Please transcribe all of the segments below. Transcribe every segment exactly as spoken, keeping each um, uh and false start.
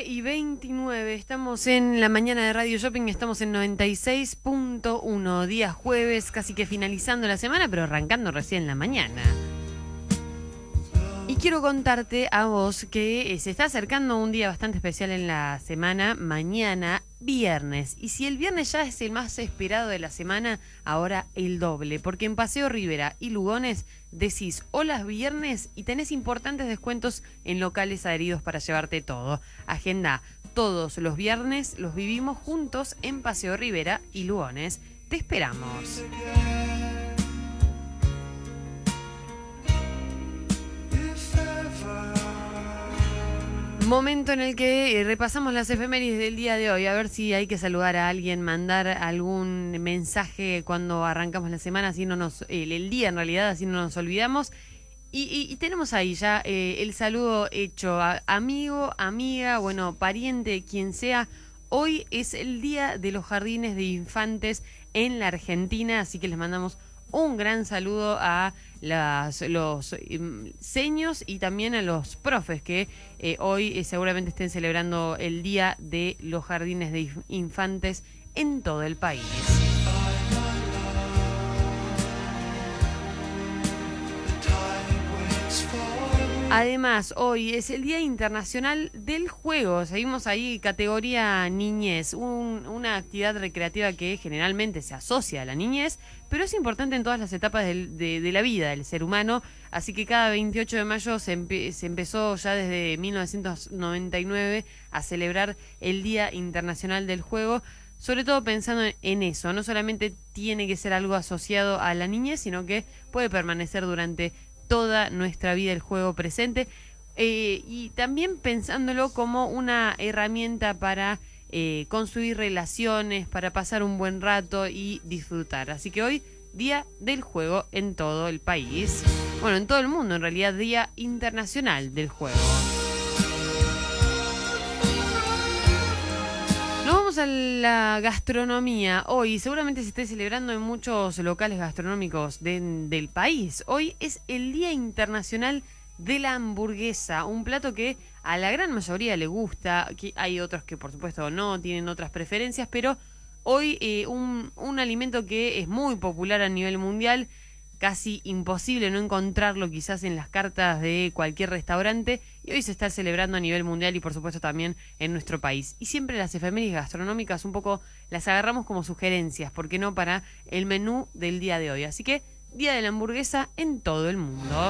y veintinueve, estamos en la mañana de Radio Shopping, estamos en noventa y seis punto uno, día jueves, casi que finalizando la semana, pero arrancando recién la mañana. Y quiero contarte a vos que eh, se está acercando un día bastante especial en la semana, mañana, viernes. Y si el viernes ya es el más esperado de la semana, ahora el doble. Porque en Paseo Rivera y Lugones decís hola viernes y tenés importantes descuentos en locales adheridos para llevarte todo. Agenda todos los viernes, los vivimos juntos en Paseo Rivera y Lugones. Te esperamos. Momento en el que repasamos las efemérides del día de hoy, a ver si hay que saludar a alguien, mandar algún mensaje cuando arrancamos la semana, así no nos, el, el día en realidad, así no nos olvidamos. Y, y, y tenemos ahí ya eh, el saludo hecho, a, amigo, amiga, bueno, pariente, quien sea. Hoy es el día de los jardines de infantes en la Argentina, así que les mandamos un gran saludo a las, los eh, seños y también a los profes que eh, hoy eh, seguramente estén celebrando el Día de los Jardines de Infantes en todo el país. Además, hoy es el Día Internacional del Juego. Seguimos ahí, categoría niñez, un, una actividad recreativa que generalmente se asocia a la niñez, pero es importante en todas las etapas del, de, de la vida del ser humano. Así que cada veintiocho de mayo se, empe, se empezó ya desde mil novecientos noventa y nueve a celebrar el Día Internacional del Juego, sobre todo pensando en eso. No solamente tiene que ser algo asociado a la niñez, sino que puede permanecer durante toda nuestra vida el juego presente, eh, y también pensándolo como una herramienta para eh, construir relaciones, para pasar un buen rato y disfrutar. Así que hoy, Día del Juego en todo el país. Bueno, en todo el mundo, en realidad, Día Internacional del Juego. Nos vamos a la gastronomía. Hoy seguramente se esté celebrando en muchos locales gastronómicos de, del país. Hoy es el Día Internacional de la Hamburguesa, un plato que a la gran mayoría le gusta. Que hay otros que por supuesto no, tienen otras preferencias, pero hoy eh, un, un alimento que es muy popular a nivel mundial, casi imposible no encontrarlo quizás en las cartas de cualquier restaurante, y hoy se está celebrando a nivel mundial y por supuesto también en nuestro país. Y siempre las efemérides gastronómicas un poco las agarramos como sugerencias, ¿por qué no?, para el menú del día de hoy. Así que Día de la Hamburguesa en todo el mundo.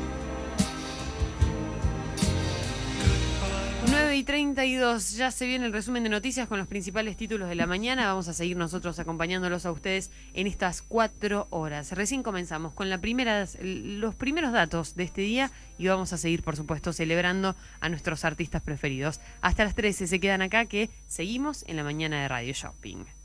nueve y treinta y dos, ya se viene el resumen de noticias con los principales títulos de la mañana. Vamos a seguir nosotros acompañándolos a ustedes en estas cuatro horas. Recién comenzamos con la primera, los primeros datos de este día y vamos a seguir, por supuesto, celebrando a nuestros artistas preferidos. Hasta las trece se quedan acá, que seguimos en la mañana de Radio Shopping.